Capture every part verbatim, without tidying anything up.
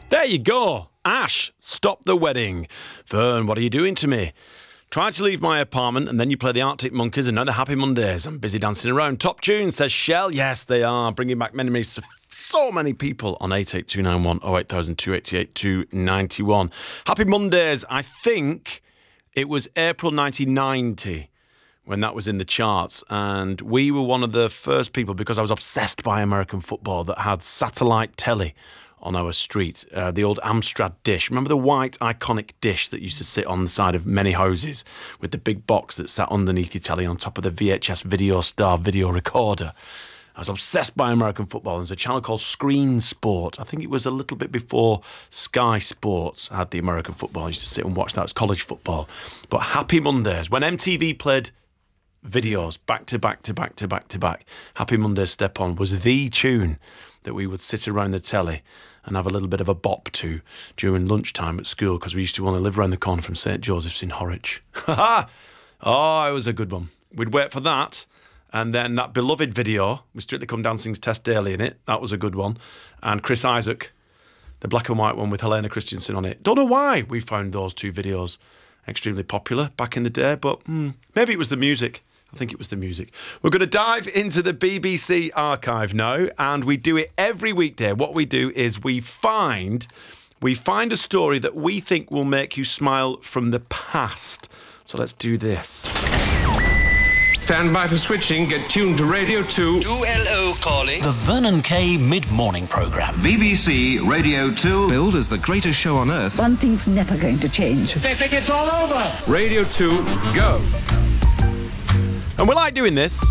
There you go. Ash, Stop the Wedding. Vern, what are you doing to me? Tried to leave my apartment and then you play the Arctic Monkeys and now the Happy Mondays. I'm busy dancing around. Top tune, says Shell. Yes, they are. Bringing back memories of so many people on eight eight two nine one oh eight thousand two eighty-eight two ninety-one. Happy Mondays. I think it was April nineteen ninety when that was in the charts. And we were one of the first people, because I was obsessed by American football, that had satellite telly on our street, uh, the old Amstrad dish. Remember the white iconic dish that used to sit on the side of many houses with the big box that sat underneath your telly on top of the V H S Video Star video recorder? I was obsessed by American football. There's a channel called Screen Sport. I think it was a little bit before Sky Sports had the American football. I used to sit and watch that. It was college football. But Happy Mondays, when M T V played videos back to back to back to back to back, Happy Mondays Step On was the tune that we would sit around the telly and have a little bit of a bop to during lunchtime at school, because we used to only live around the corner from Saint Joseph's in Horwich. Oh, it was a good one. We'd wait for that, and then that beloved video with Strictly Come Dancing's Tess Daly in it. That was a good one. And Chris Isaac, the black and white one with Helena Christensen on it. Don't know why we found those two videos extremely popular back in the day, but hmm, maybe it was the music. I think it was the music. We're going to dive into the B B C archive now, and we do it every weekday. What we do is we find we find a story that we think will make you smile from the past. So let's do this. Stand by for switching. Get tuned to Radio two. two L O calling. The Vernon Kay Mid-Morning Programme. B B C Radio two. Billed as the greatest show on earth. One thing's never going to change. They think it's all over. Radio two, go. And we like doing this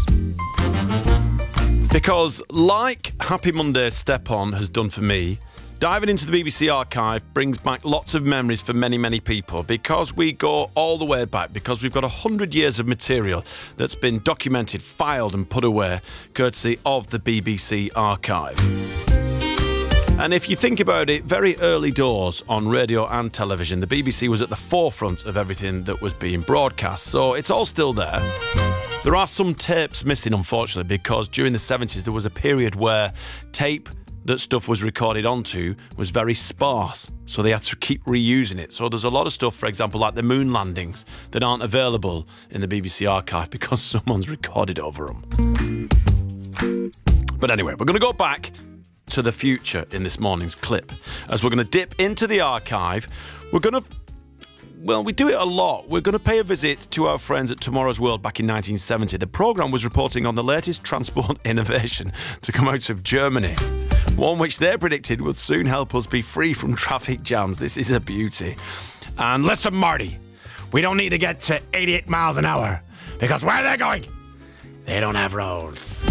because, like Happy Monday Step On has done for me, diving into the B B C archive brings back lots of memories for many, many people, because we go all the way back, because we've got one hundred years of material that's been documented, filed and put away, courtesy of the B B C archive. And if you think about it, very early doors on radio and television, the B B C was at the forefront of everything that was being broadcast, so it's all still there. There are some tapes missing, unfortunately, because during the seventies there was a period where tape that stuff was recorded onto was very sparse, so they had to keep reusing it. So there's a lot of stuff, for example, like the moon landings, that aren't available in the B B C archive because someone's recorded over them. But anyway, we're going to go back to the future in this morning's clip, as we're going to dip into the archive. We're going to, well, we do it a lot. We're going to pay a visit to our friends at Tomorrow's World back in nineteen seventy. The programme was reporting on the latest transport innovation to come out of Germany, one which they predicted would soon help us be free from traffic jams. This is a beauty. And listen, Marty, we don't need to get to eighty-eight miles an hour, because where they're going, they don't have roads.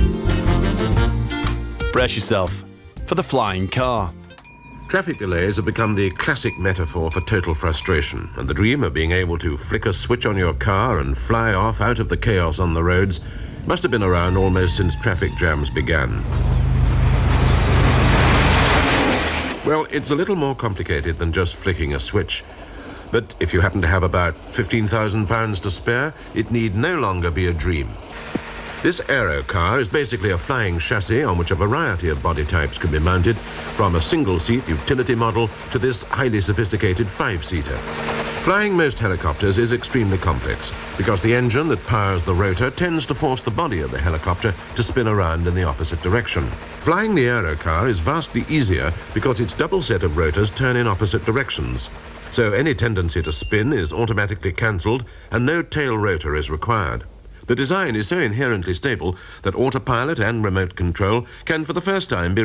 Brace yourself for the flying car. Traffic delays have become the classic metaphor for total frustration, and the dream of being able to flick a switch on your car and fly off out of the chaos on the roads must have been around almost since traffic jams began. Well, it's a little more complicated than just flicking a switch. But if you happen to have about fifteen thousand pounds to spare, it need no longer be a dream. This aero car is basically a flying chassis on which a variety of body types can be mounted, from a single-seat utility model to this highly sophisticated five-seater. Flying most helicopters is extremely complex, because the engine that powers the rotor tends to force the body of the helicopter to spin around in the opposite direction. Flying the aero car is vastly easier because its double set of rotors turn in opposite directions. So any tendency to spin is automatically cancelled and no tail rotor is required. The design is so inherently stable that autopilot and remote control can for the first time be